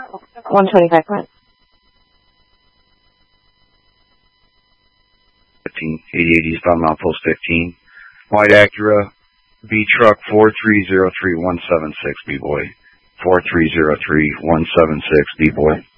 125 front. 88 eastbound Mount Post 15. White Acura, B truck 4303176, B-boy. 4303176, B-boy.